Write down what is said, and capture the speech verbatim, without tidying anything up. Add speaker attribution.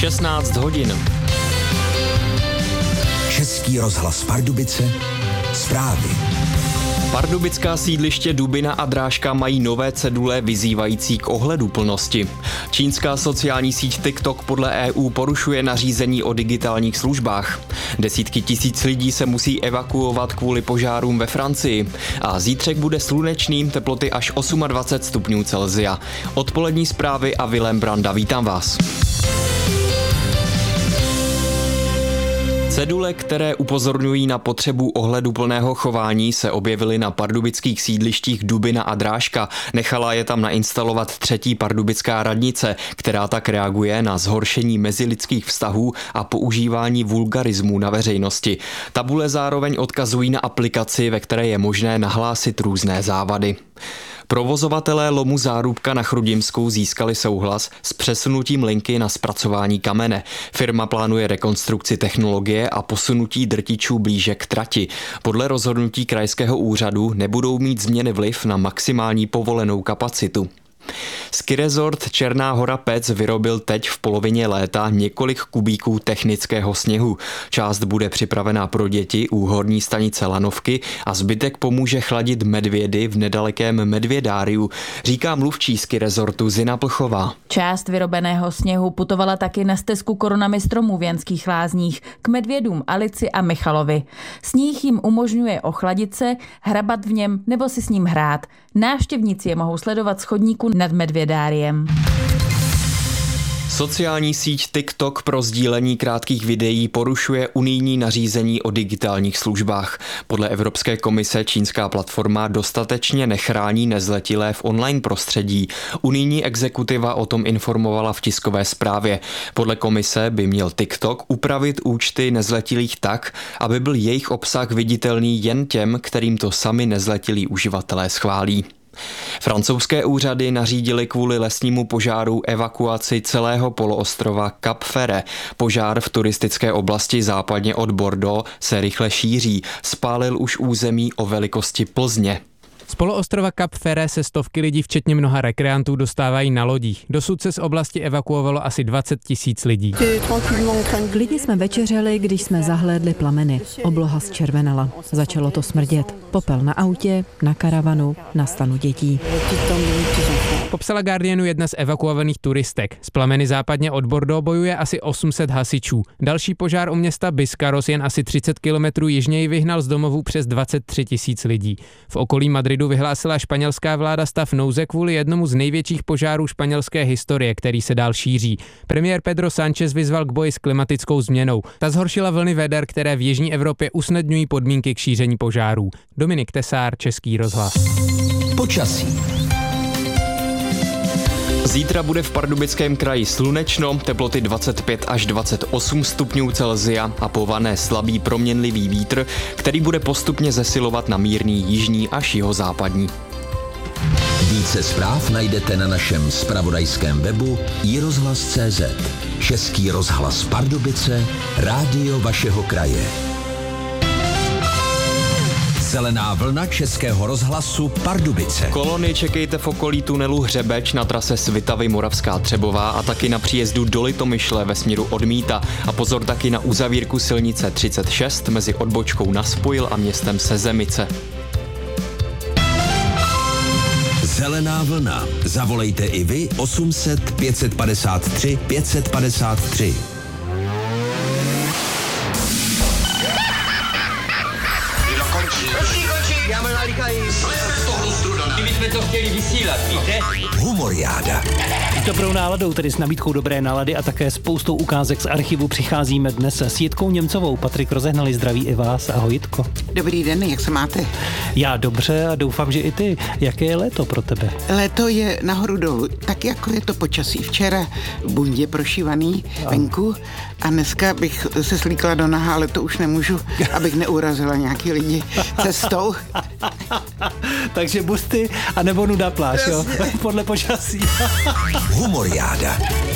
Speaker 1: šestnáct hodin.
Speaker 2: Český rozhlas Pardubice, zprávy.
Speaker 1: Pardubická sídliště Dubina a Drážka mají nové cedule vyzývající k ohleduplnosti. Čínská sociální síť TikTok podle E U porušuje nařízení o digitálních službách. Desítky tisíc lidí se musí evakuovat kvůli požárům ve Francii. A zítřek bude slunečný, teploty až dvacet osm stupňů Celsia. Odpolední zprávy a Vilém Branda, vítám vás. Cedule, které upozorňují na potřebu ohleduplného chování, se objevily na pardubických sídlištích Dubina a Drážka. Nechala je tam nainstalovat třetí pardubická radnice, která tak reaguje na zhoršení mezilidských vztahů a používání vulgarismů na veřejnosti. Tabule zároveň odkazují na aplikaci, ve které je možné nahlásit různé závady. Provozovatelé lomu Zárubka na Chrudimsku získali souhlas s přesunutím linky na zpracování kamene. Firma plánuje rekonstrukci technologie a posunutí drtičů blíže k trati. Podle rozhodnutí krajského úřadu nebudou mít změny vliv na maximální povolenou kapacitu. Ski resort Černá Hora Pec vyrobil teď v polovině léta několik kubíků technického sněhu. Část bude připravená pro děti u horní stanice Lanovky a zbytek pomůže chladit medvědy v nedalekém Medvědáriu, říká mluvčí ski resortu Zina Plchová.
Speaker 3: Část vyrobeného sněhu putovala taky na stezku korunami stromů v Janských Lázních k medvědům Alici a Michalovi. Sníh jim umožňuje ochladit se, hrabat v něm nebo si s ním hrát. Návštěvníci je mohou sledovat z chodníku nad Medvědáriem.
Speaker 1: Sociální síť TikTok pro sdílení krátkých videí porušuje unijní nařízení o digitálních službách. Podle Evropské komise čínská platforma dostatečně nechrání nezletilé v online prostředí. Unijní exekutiva o tom informovala v tiskové zprávě. Podle komise by měl TikTok upravit účty nezletilých tak, aby byl jejich obsah viditelný jen těm, kterým to sami nezletilí uživatelé schválí. Francouzské úřady nařídily kvůli lesnímu požáru evakuaci celého poloostrova Cap Ferret. Požár v turistické oblasti západně od Bordeaux se rychle šíří. Spálil už území o velikosti Plzně.
Speaker 4: Z poloostrova Cap Ferret se stovky lidí, včetně mnoha rekreantů, dostávají na lodích. Dosud se z oblasti evakuovalo asi dvacet tisíc lidí.
Speaker 5: Klidně jsme večeřeli, když jsme zahlédli plameny. Obloha zčervenala. Začalo to smrdět. Popel na autě, na karavanu, na stanu dětí.
Speaker 4: Popsala Guardianu jedna z evakuovaných turistek. Z plameny západně od Bordeaux bojuje asi osm set hasičů. Další požár u města Biscarros jen asi třicet kilometrů jižněji vyhnal z domovů přes dvacet tři tisíc lidí. V okolí Madridu vyhlásila španělská vláda stav nouze kvůli jednomu z největších požárů španělské historie, který se dál šíří. Premiér Pedro Sánchez vyzval k boji s klimatickou změnou. Ta zhoršila vlny veder, které v jižní Evropě usnadňují podmínky k šíření požárů. Dominik Tesár, Český rozhlas.
Speaker 2: Počasí.
Speaker 1: Zítra bude v Pardubickém kraji slunečno, teploty dvacet pět až dvacet osm stupňů Celsia a povane slabý proměnlivý vítr, který bude postupně zesilovat na mírný jižní až jihozápadní.
Speaker 2: Více zpráv najdete na našem zpravodajském webu i rozhlas tečka cé zet. Český rozhlas Pardubice, rádio vašeho kraje. Zelená vlna Českého rozhlasu Pardubice.
Speaker 1: Kolony čekejte v okolí tunelu Hřebeč na trase Svitavy Moravská Třebová a taky na příjezdu do Litomyšle ve směru od Mýta. A pozor taky na uzavírku silnice třicet šest mezi odbočkou na Spojil a městem Sezemice.
Speaker 2: Zelená vlna. Zavolejte i vy osm set pět padesát tři pět padesát tři. Humoriáda.
Speaker 6: S dobrou náladou, tedy s nabídkou dobré nálady a také spoustou ukázek z archivu přicházíme dnes s Jitkou Němcovou. Patrik Rozehnalý zdraví i vás. Ahoj, Jitko.
Speaker 7: Dobrý den, jak se máte?
Speaker 6: Já dobře a doufám, že i ty. Jaké je léto pro tebe?
Speaker 7: Léto je nahoru dolů, tak jako je to počasí. Včera bundě prošívaný venku a dneska bych se slíkla do naha, ale to už nemůžu, abych neurazila nějaký lidi cestou.
Speaker 6: Takže busty a nebo nuda pláž, jo? Podle počasí.
Speaker 2: Humoriáda.